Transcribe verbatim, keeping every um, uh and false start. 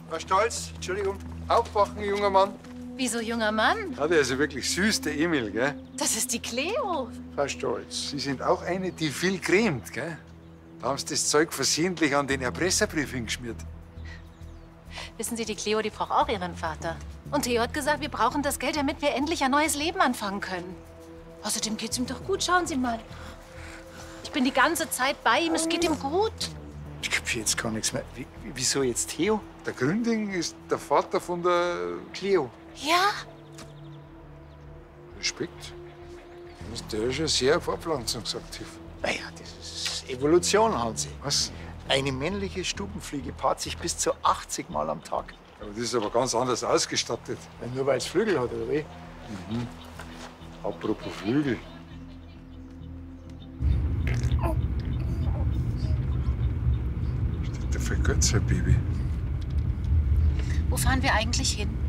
Herr Stolz, Entschuldigung. Aufwachen, junger Mann. Wieso junger Mann? Ja, der ist ja wirklich süß, der Emil, gell? Das ist die Cleo. Frau Stolz, Sie sind auch eine, die viel cremt, gell? Da haben Sie das Zeug versehentlich an den Erpresserbrief hingeschmiert. Wissen Sie, die Cleo, die braucht auch ihren Vater. Und Theo hat gesagt, wir brauchen das Geld, damit wir endlich ein neues Leben anfangen können. Außerdem geht's ihm doch gut, schauen Sie mal. Ich bin die ganze Zeit bei ihm, es geht ihm gut. Ich kapiere jetzt gar nichts mehr. Wie, wieso jetzt Theo? Der Gründing ist der Vater von der Cleo. Ja? Respekt. Der ist ja sehr fortpflanzungsaktiv. Naja, das ist Evolution, Hansi. Was? Eine männliche Stubenfliege paart sich bis zu achtzig Mal am Tag. Aber das ist aber ganz anders ausgestattet. Ja, nur weil es Flügel hat, oder wie? Mhm. Apropos Flügel. Steht der Verkürzer, Baby. Wo fahren wir eigentlich hin?